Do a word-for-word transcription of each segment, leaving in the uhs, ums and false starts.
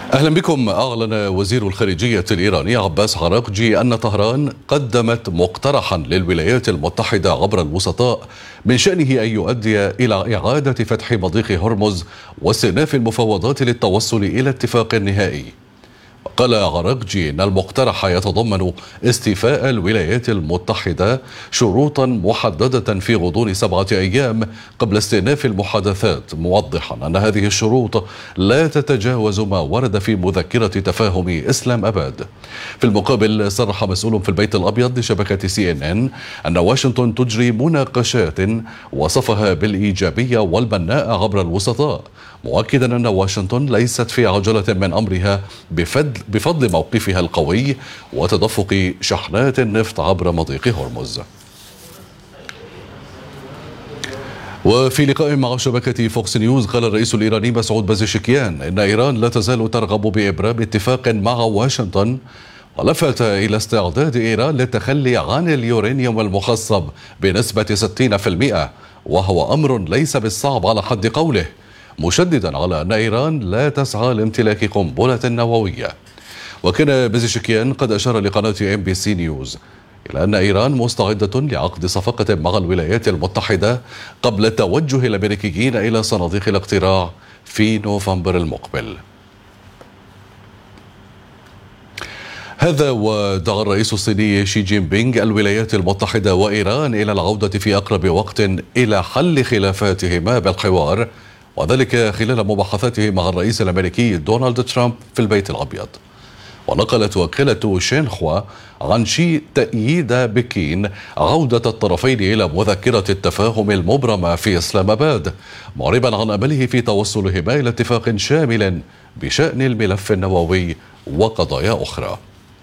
أهلا بكم. أعلن وزير الخارجية الإيراني عباس عراقجي أن طهران قدمت مقترحا للولايات المتحدة عبر الوسطاء من شأنه أن يؤدي إلى إعادة فتح مضيق هرمز واستئناف المفاوضات للتوصل إلى اتفاق نهائي. قال عراقجي أن المقترح يتضمن استيفاء الولايات المتحدة شروطا محددة في غضون سبعة أيام قبل استئناف المحادثات، موضحا أن هذه الشروط لا تتجاوز ما ورد في مذكرة تفاهم إسلام أباد. في المقابل صرح مسؤول في البيت الأبيض لشبكة سي إن إن أن واشنطن تجري مناقشات وصفها بالإيجابية والبناء عبر الوسطاء، مؤكدا أن واشنطن ليست في عجلة من أمرها بفضل, بفضل موقفها القوي وتدفق شحنات النفط عبر مضيق هرمز. وفي لقاء مع شبكة فوكس نيوز قال الرئيس الإيراني مسعود بازيشكيان إن إيران لا تزال ترغب بإبرام اتفاق مع واشنطن، ولفت إلى استعداد إيران للتخلي عن اليورانيوم المخصب بنسبة ستين بالمئة، وهو أمر ليس بالصعب على حد قوله، مشددا على أن إيران لا تسعى لامتلاك قنبلة نووية. وكان بازيشكيان قد أشار لقناة إم بي سي نيوز إلى أن إيران مستعدة لعقد صفقة مع الولايات المتحدة قبل توجه الأمريكيين إلى صناديق الاقتراع في نوفمبر المقبل. هذا ودعا الرئيس الصيني شي جين بينغ الولايات المتحدة وإيران إلى العودة في أقرب وقت إلى حل خلافاتهما بالحوار، وذلك خلال مباحثاته مع الرئيس الأمريكي دونالد ترامب في البيت الأبيض. ونقلت وكالة شينخوا عن شي تأييد بكين عودة الطرفين إلى مذكرة التفاهم المبرمة في إسلام أباد، معربا عن أمله في توصلهما إلى اتفاق شامل بشأن الملف النووي وقضايا أخرى.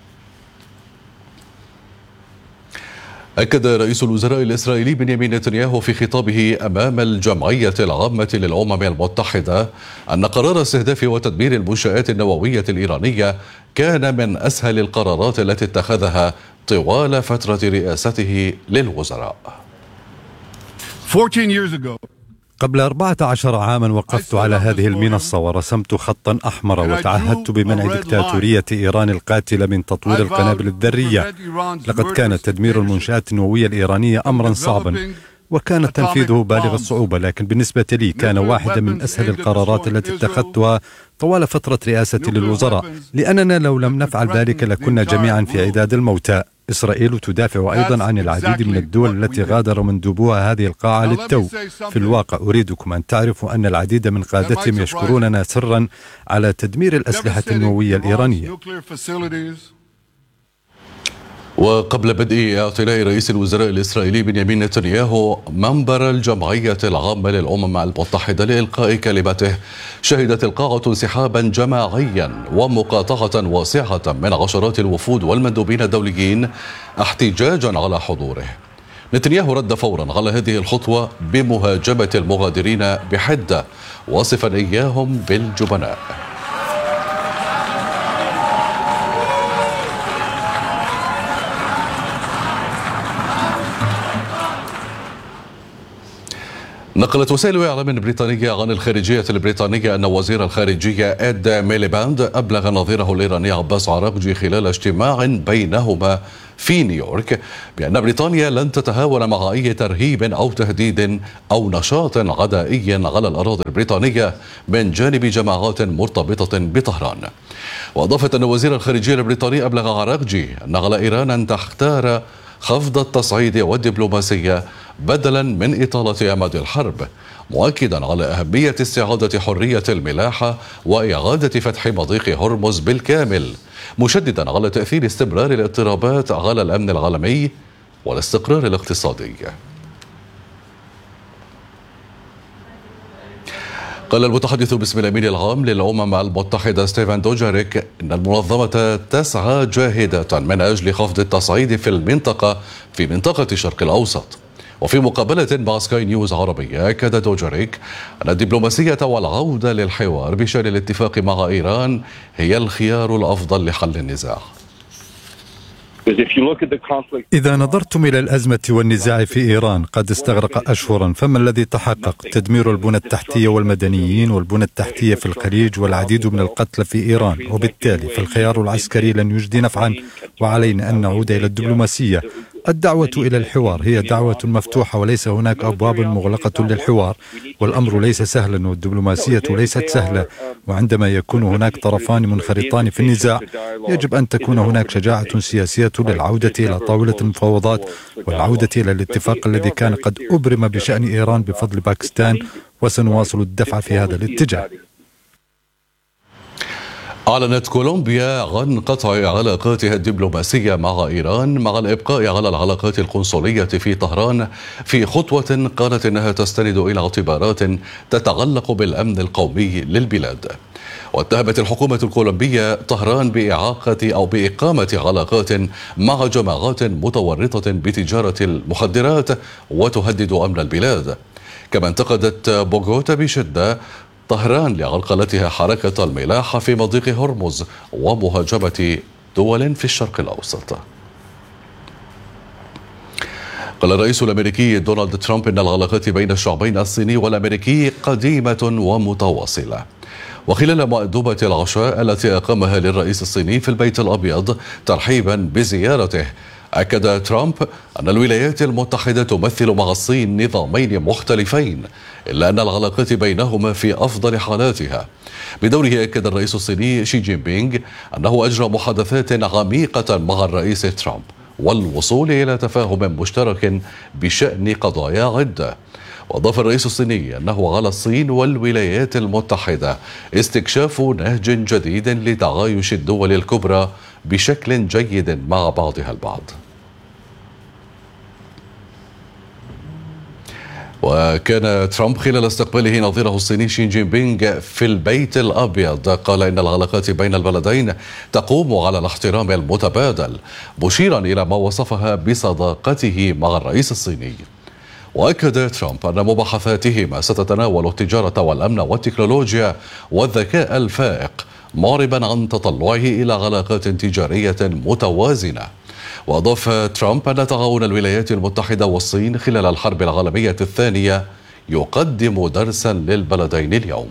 أكد رئيس الوزراء الإسرائيلي بنيامين نتنياهو في خطابه أمام الجمعية العامة للأمم المتحدة أن قرار استهداف وتدمير المنشآت النووية الإيرانية كان من أسهل القرارات التي اتخذها طوال فترة رئاسته للوزراء. قبل أربعة عشر عاما وقفت على هذه المنصة ورسمت خطا أحمر وتعهدت بمنع دكتاتورية إيران القاتلة من تطوير القنابل الذرية. لقد كان تدمير المنشآت النووية الإيرانية أمرا صعبا وكان تنفيذه بالغ الصعوبة، لكن بالنسبة لي كان واحدا من أسهل القرارات التي اتخذتها طوال فترة رئاستي للوزراء، لأننا لو لم نفعل ذلك لكنا جميعا في عداد الموتى. إسرائيل تدافع أيضا عن العديد من الدول التي غادر مندوبوها هذه القاعة للتو. في الواقع أريدكم أن تعرفوا أن العديد من قادتهم يشكروننا سرا على تدمير الأسلحة النووية الإيرانية. وقبل بدء اعتلاء رئيس الوزراء الإسرائيلي بنيامين نتنياهو منبر الجمعية العامة للأمم المتحدة لإلقاء كلمته، شهدت القاعة انسحابا جماعيا ومقاطعة واسعة من عشرات الوفود والمندوبين الدوليين احتجاجا على حضوره. نتنياهو رد فورا على هذه الخطوة بمهاجمة المغادرين بحدة، واصفا إياهم بالجبناء. نقلت وسائل إعلام بريطانية عن الخارجية البريطانية أن وزير الخارجية إد ميليباند أبلغ نظيره الإيراني عباس عراقجي خلال اجتماع بينهما في نيويورك بأن بريطانيا لن تتهاون مع أي ترهيب أو تهديد أو نشاط عدائي على الأراضي البريطانية من جانب جماعات مرتبطة بطهران. وأضافت أن وزير الخارجية البريطاني أبلغ عراقجي أن على إيران أن تختار خفض التصعيد والدبلوماسية بدلا من إطالة أمد الحرب، مؤكدا على أهمية استعادة حرية الملاحة وإعادة فتح مضيق هرمز بالكامل، مشددا على تأثير استمرار الاضطرابات على الأمن العالمي والاستقرار الاقتصادي. قال المتحدث باسم الأمين العام للأمم المتحدة ستيفان دوجاريك إن المنظمة تسعى جاهدة من أجل خفض التصعيد في المنطقة في منطقة الشرق الأوسط. وفي مقابلة مع سكاي نيوز عربية أكد دوجاريك أن الدبلوماسية والعودة للحوار بشأن الاتفاق مع إيران هي الخيار الأفضل لحل النزاع. إذا نظرتم إلى الأزمة والنزاع في إيران قد استغرق أشهرا، فما الذي تحقق؟ تدمير البنى التحتية والمدنيين والبنى التحتية في الخليج والعديد من القتلى في إيران، وبالتالي فالخيار العسكري لن يجدي نفعا، وعلينا أن نعود إلى الدبلوماسية. الدعوة إلى الحوار هي دعوة مفتوحة وليس هناك أبواب مغلقة للحوار، والأمر ليس سهلا والدبلوماسية ليست سهلة، وعندما يكون هناك طرفان منخرطان في النزاع يجب أن تكون هناك شجاعة سياسية للعودة إلى طاولة المفاوضات والعودة إلى الاتفاق الذي كان قد أبرم بشأن إيران بفضل باكستان، وسنواصل الدفع في هذا الاتجاه. أعلنت كولومبيا عن قطع علاقاتها الدبلوماسية مع إيران مع الإبقاء على العلاقات القنصلية في طهران، في خطوة قالت إنها تستند إلى اعتبارات تتعلق بالأمن القومي للبلاد. واتهمت الحكومة الكولومبية طهران بإعاقة أو بإقامة علاقات مع جماعات متورطة بتجارة المخدرات وتهدد أمن البلاد. كما انتقدت بوغوتا بشدة طهران لعرقلتها حركة الملاحة في مضيق هرمز ومهاجمة دول في الشرق الأوسط. قال الرئيس الأمريكي دونالد ترامب إن العلاقات بين الشعبين الصيني والأمريكي قديمة ومتواصلة. وخلال مأدبة العشاء التي أقامها للرئيس الصيني في البيت الأبيض ترحيبا بزيارته، أكد ترامب أن الولايات المتحدة تمثل مع الصين نظامين مختلفين، إلا أن العلاقات بينهما في أفضل حالاتها. بدوره أكد الرئيس الصيني شي جين بينغ أنه أجرى محادثات عميقة مع الرئيس ترامب والوصول إلى تفاهم مشترك بشأن قضايا عدة. وأضاف الرئيس الصيني أنه على الصين والولايات المتحدة استكشاف نهج جديد لتعايش الدول الكبرى بشكل جيد مع بعضها البعض. وكان ترامب خلال استقباله نظيره الصيني شي جين بينغ في البيت الأبيض قال إن العلاقات بين البلدين تقوم على الاحترام المتبادل، مشيرا إلى ما وصفها بصداقته مع الرئيس الصيني. وأكد ترامب أن مباحثاتهما ستتناول التجارة والأمن والتكنولوجيا والذكاء الفائق، معربا عن تطلعه إلى علاقات تجارية متوازنة. وأضاف ترامب أن تعاون الولايات المتحدة والصين خلال الحرب العالمية الثانية يقدم درسا للبلدين اليوم.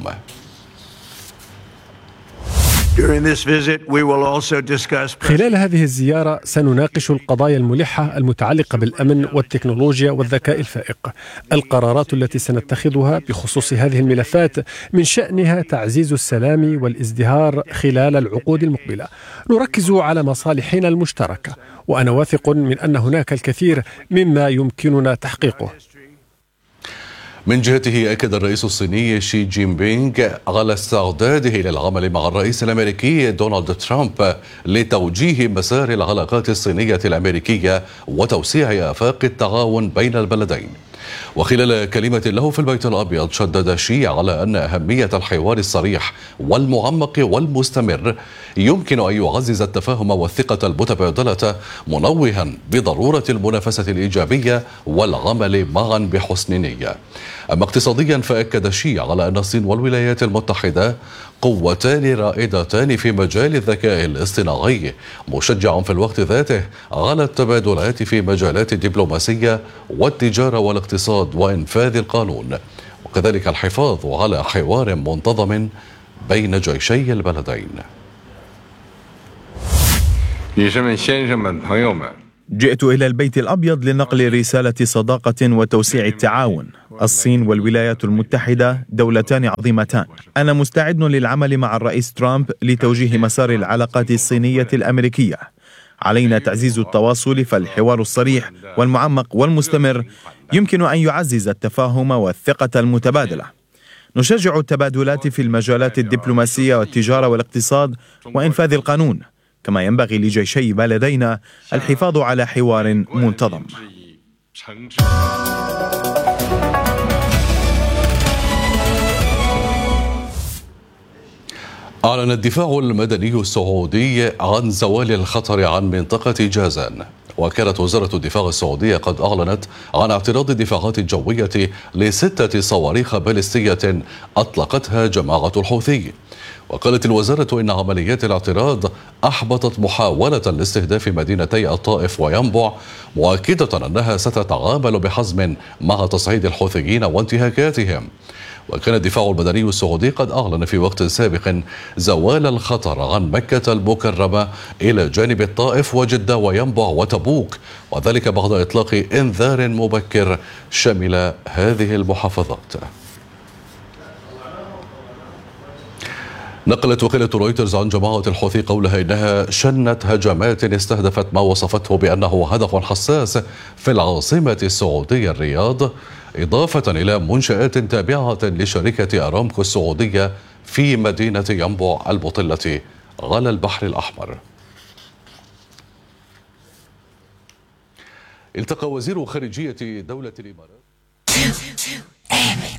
خلال هذه الزيارة سنناقش القضايا الملحة المتعلقة بالأمن والتكنولوجيا والذكاء الفائق. القرارات التي سنتخذها بخصوص هذه الملفات من شأنها تعزيز السلام والازدهار خلال العقود المقبلة. نركز على مصالحنا المشتركة، وأنا واثق من أن هناك الكثير مما يمكننا تحقيقه. من جهته أكد الرئيس الصيني شي جين بينغ على استعداده للعمل مع الرئيس الأمريكي دونالد ترامب لتوجيه مسار العلاقات الصينية الأمريكية وتوسيع آفاق التعاون بين البلدين. وخلال كلمة له في البيت الأبيض شدد شي على أن أهمية الحوار الصريح والمعمق والمستمر يمكن أن يعزز التفاهم والثقة المتبادلة، منوها بضرورة المنافسة الإيجابية والعمل معا بحسن نية. أما اقتصاديا فأكد شي على أن الصين والولايات المتحدة قوتان رائدتان في مجال الذكاء الاصطناعي، مشجعا في الوقت ذاته على التبادلات في مجالات الدبلوماسية والتجارة والاقتصاد وإنفاذ القانون، وكذلك الحفاظ على حوار منتظم بين جيشي البلدين. جئت إلى البيت الأبيض لنقل رسالة صداقة وتوسيع التعاون. الصين والولايات المتحدة دولتان عظيمتان. أنا مستعد للعمل مع الرئيس ترامب لتوجيه مسار العلاقات الصينية الأمريكية. علينا تعزيز التواصل، فالحوار الصريح والمعمق والمستمر يمكن أن يعزز التفاهم والثقة المتبادلة. نشجع التبادلات في المجالات الدبلوماسية والتجارة والاقتصاد وإنفاذ القانون، كما ينبغي لجيشي بلدينا الحفاظ على حوار منتظم. أعلن الدفاع المدني السعودي عن زوال الخطر عن منطقة جازان، وكانت وزارة الدفاع السعودية قد أعلنت عن اعتراض الدفاعات الجوية لستة صواريخ باليستية أطلقتها جماعة الحوثي. وقالت الوزارة إن عمليات الاعتراض أحبطت محاولة لاستهداف مدينتي الطائف وينبع، مؤكدة أنها ستتعامل بحزم مع تصعيد الحوثيين وانتهاكاتهم. وكان الدفاع المدني السعودي قد أعلن في وقت سابق زوال الخطر عن مكة المكرمة إلى جانب الطائف وجدة وينبع وتبوك، وذلك بعد إطلاق إنذار مبكر شمل هذه المحافظات. نقلت وكالة رويترز عن جماعة الحوثي قولها إنها شنت هجمات استهدفت ما وصفته بأنه هدف حساس في العاصمة السعودية الرياض، إضافة إلى منشآت تابعة لشركة أرامكو السعودية في مدينة ينبع المطلة على البحر الأحمر. التقى وزير خارجية دولة الإمارات